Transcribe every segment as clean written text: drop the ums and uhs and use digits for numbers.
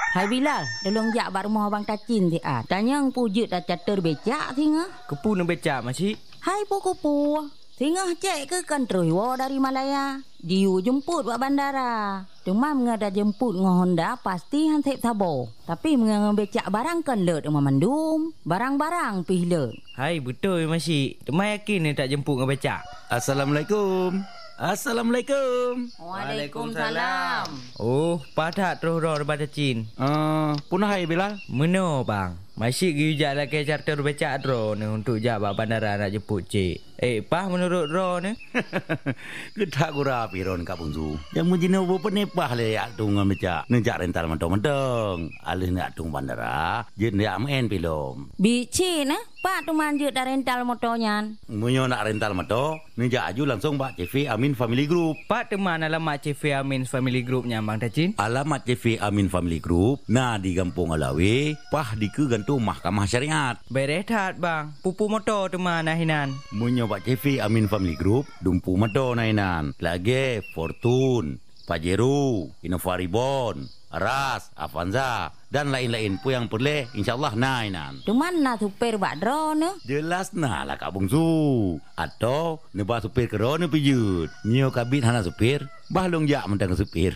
Hai Bilal, tolong jak bak rumah abang Tacin ti ah. Tanya ang pujut dah catur becak tinga. Kepu nak becak masih? Hai puku-pu. Tinga cek ke kan terus dari Malaya. Diu jemput buat bandara. Cuma menga dah jemput dengan Honda pasti hansip sabo. Tapi menga becak barang kan let dengan mandum. Barang-barang pih let. Hai betul masih. Cuma yakin ni tak jemput dengan becak. Assalamualaikum. Assalamualaikum. Waalaikumsalam. Oh, padat terus roh daripada Cin. Punah hai Bilal. Meno bang. Masih gijak lagi charter becak ro ni untuk jak bak bandara nak jemput cik. Pah menurut ro ni? Kedak gura piron Kak Bungsu. Yang mujina apa ni pah le yak tung becak. Nejak rental mentong-mentong. Alih nak tung bandara, jen yak main pilom. Bici nah, Pak tu manjut dah rental motornya. Munyo nak rental motor, nejak aju langsung Pak CV Amin Family Group. Pak teman alamat CV Amin Family Groupnya Bang Tacin. Alamat CV Amin Family Group, nah di Kampung Alawi, pah di ke gantung Mahkamah Syariat. Berehat bang, pupu motor teman nahinan. Munyo Pak CV Amin Family Group, dumpu motor nahinan. Lagi Fortune, Pajero, Innova Reborn, Aras, Avanza dan lain-lain pun yang boleh insyaAllah nainan. Cuman nak supir bak drone ne? Jelas nah lah Kak Bungsu. Atau nebah supir ke drone pijut. Nyo kabit hana supir, bahlong jak mentang supir.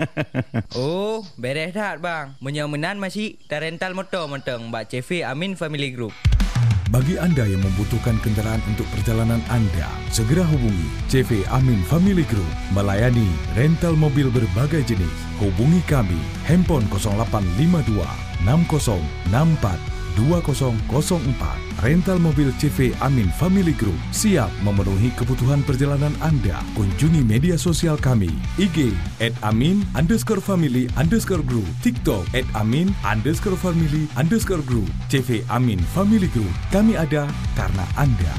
Oh, beres dah bang. Menyomenan masih tak rental motor mentang Mbak CV Amin Family Group. Bagi anda yang membutuhkan kenderaan untuk perjalanan anda, segera hubungi CV Amin Family Group melayani rental mobil berbagai jenis. Hubungi kami, handphone 0852 6064 2004. Rental mobil CV Amin Family Group siap memenuhi kebutuhan perjalanan anda. Kunjungi media sosial kami, IG @amin_family_group, TikTok @amin_family_group. CV Amin Family Group, kami ada karena anda.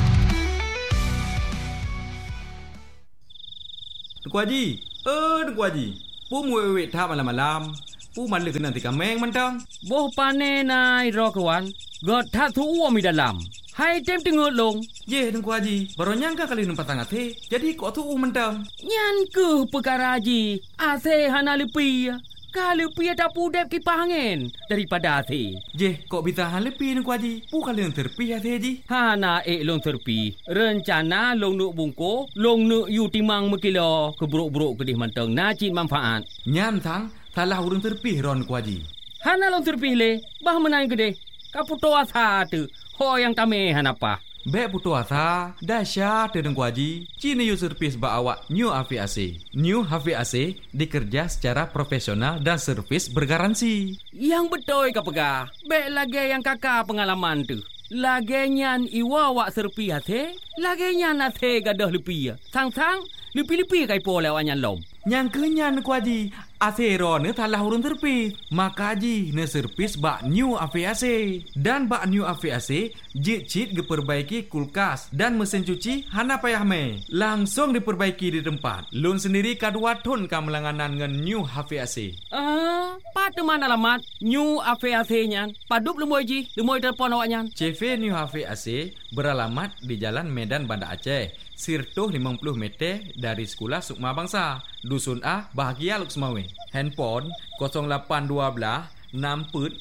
Tuku Haji, Tuku Haji, pu muwek tak malam-malam. Pu malu kena tika meng mentang. Boh pane nai ro kawan. God tak tu mi dalam. Hai tem tengok long. Ye Tuku Haji, baru nyangka kali numpat tangat he. Jadi kok tu mentang. Nyan ke perkara Haji. Ase hana lepi. Kalau pi tak pudep kipas angin daripada ase. Je, kok bisa han lepi Tuku Haji. Pu kali yang terpi ase Haji. Hana long terpi. Rencana long nuk bungko, long nuk yu timang mekilo keburuk-buruk kedih mentang nacit manfaat. Nyan sang salah urang terpih ron Tuku Haji. Hana long terpih le, bah menang gede. Kaputo asa tu. Ho yang tame hanapa. Bek putu asa, dahsyat Tuku Haji. Cina yu servis ba awak New HVAC. New HVAC dikerja secara profesional dan servis bergaransi. Yang betul ka pegah. Bek lagi yang kakak pengalaman tu. Lagi nyan iwa wak serpi hati. Lagi nyan hati gadah lepi. Sang-sang lepi-lepi kai po lewat nyan lom. Yang kenyan Tuku Haji. Asero ne talah urun terpis. Maka Haji ne servis bak New HVAC. Dan bak New HVAC jit-jit diperbaiki kulkas dan mesin cuci hana payah me. Langsung diperbaiki di tempat. Lun sendiri kadua ton kamelanganan dengan New HVAC. Pada mana alamat New HVAC nyan? Padup lemoy Ji, lemoy telefon awak nyan. CV New HVAC beralamat di Jalan Medan Banda Aceh. Sirtuh 50 meter dari Sekolah Sukma Bangsa. Dusun A, Bahagia Luksmawe. Handphone 0812 6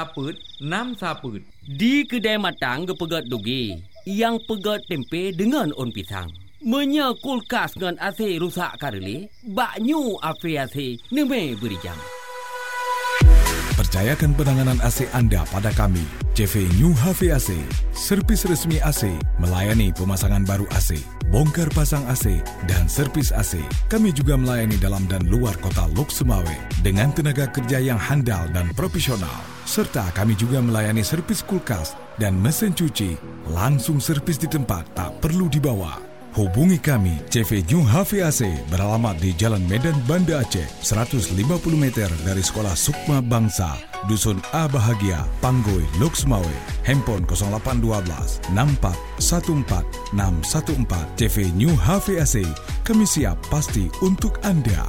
1 Di kedai matang ke pegat dugi. Yang pegat tempe dengan on pisang. Menya kulkas dengan AC rusak kareli. Bak New HVAC neme beri jam. Percayakan penanganan AC anda pada kami, CV New HVAC, servis resmi AC, melayani pemasangan baru AC, bongkar pasang AC, dan servis AC. Kami juga melayani dalam dan luar kota Lok Sumawe dengan tenaga kerja yang handal dan profesional. Serta kami juga melayani servis kulkas dan mesin cuci. Langsung servis di tempat, tak perlu dibawa. Hubungi kami, CV New HVAC beralamat di Jalan Medan Banda Aceh, 150 meter dari Sekolah Sukma Bangsa, Dusun A Bahagia, Panggoi, Lok Sumawe. Handphone 0812 64 14 614. CV New HVAC, kami siap pasti untuk anda.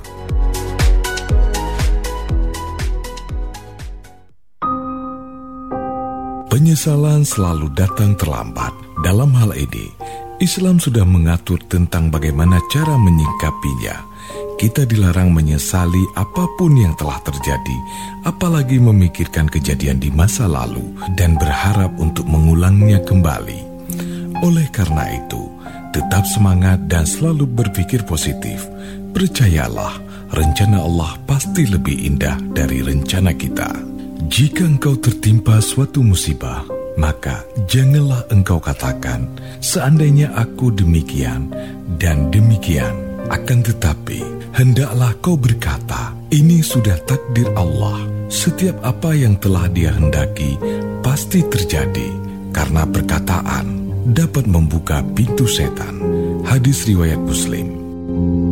Penyesalan selalu datang terlambat. Dalam hal ini, Islam sudah mengatur tentang bagaimana cara menyingkapinya. kita dilarang menyesali apapun yang telah terjadi, apalagi memikirkan kejadian di masa lalu dan berharap untuk mengulangnya kembali. Oleh karena itu, tetap semangat dan selalu berpikir positif. Percayalah, rencana Allah pasti lebih indah dari rencana kita. Jika engkau tertimpa suatu musibah, maka janganlah engkau katakan, seandainya aku demikian dan demikian. Akan tetapi, hendaklah kau berkata, ini sudah takdir Allah. Setiap apa yang telah Dia hendaki pasti terjadi, karena perkataan dapat membuka pintu setan. Hadis riwayat Muslim.